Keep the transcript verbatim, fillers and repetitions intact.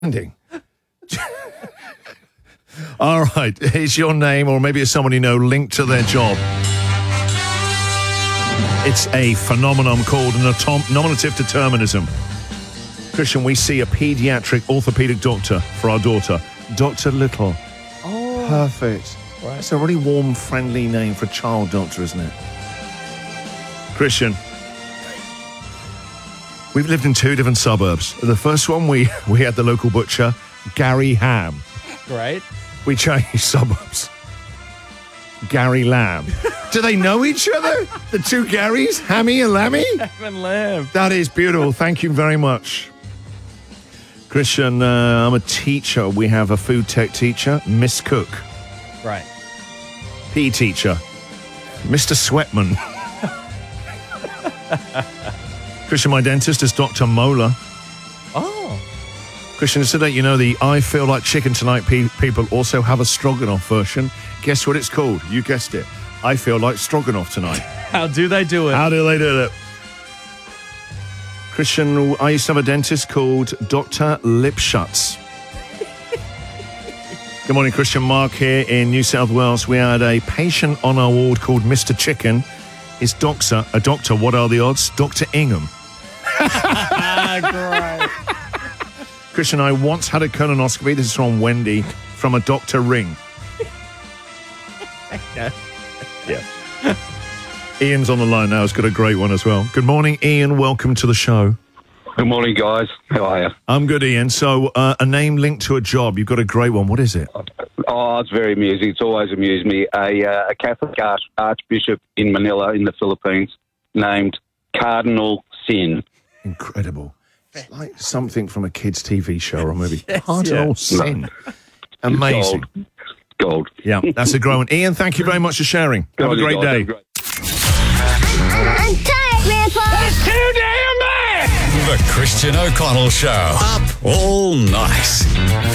ending. All right, is your name, or maybe it's someone you know, linked to their job? It's a phenomenon called notom- nominative determinism. Christian, we see a paediatric orthopedic doctor for our daughter, Doctor Little. Oh. Perfect. Right. It's a really warm, friendly name for a child doctor, isn't it? Christian, we've lived in two different suburbs. The first one, we, we had the local butcher, Gary Ham. Right. We changed suburbs. Gary Lamb. Do they know each other? The two Garys? Hammy and Lammy? Ham and lamb. That is beautiful. Thank you very much. Christian, uh, I'm a teacher. We have a food tech teacher, Miss Cook. Right. P E teacher, Mister Sweatman. Christian, my dentist is Doctor Mola. Oh. Christian, so that you know, the I Feel Like Chicken Tonight pe- people also have a stroganoff version. Guess what it's called? You guessed it. I Feel Like Stroganoff Tonight. How do they do it? How do they do it? Christian, I used to have a dentist called Doctor Lipshuts. Good morning, Christian. Mark here in New South Wales. We had a patient on our ward called Mister Chicken. His doctor, a doctor, what are the odds? Doctor Ingham. Great. Christian, I once had a colonoscopy. This is from Wendy, from a Doctor Ring. Yeah. Yeah. Ian's on the line now. He's got a great one as well. Good morning, Ian. Welcome to the show. Good morning, guys. How are you? I'm good, Ian. So, uh, a name linked to a job. You've got a great one. What is it? Oh, it's very amusing. It's always amused me. A, uh, a Catholic arch- archbishop in Manila, in the Philippines, named Cardinal Sin. Incredible. It's like something from a kid's T V show or movie. Yes, Cardinal yeah. Sin. Amazing. Gold. Gold. Yeah, that's a great one. Ian, thank you very much for sharing. Have a Good great on you guys. day. Have a great- I'm tired, Grandpa. That's too damn bad! The Christian O'Connell Show. Up all night.